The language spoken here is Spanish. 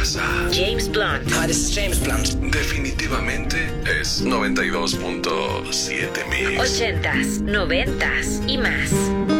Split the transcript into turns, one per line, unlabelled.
escuchas a
James Blunt.
Hi, this is James Blunt.
Definitivamente es 92.7 Mix.
80s, 90s y más.